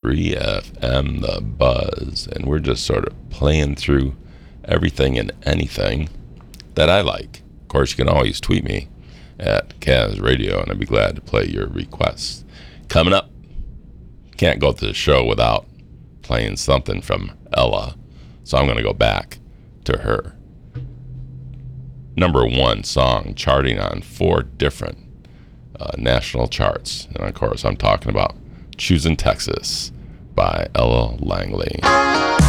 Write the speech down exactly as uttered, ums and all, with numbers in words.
three F M, The Buzz, and we're just sort of playing through everything and anything that I like. Of course, you can always tweet me at Kaz Radio, and I'd be glad to play your requests. Coming up, can't go to the show without playing something from Ella, so I'm going to go back to her. Number one song charting on four different uh, national charts. And of course, I'm talking about Choosing Texas by Ella Langley.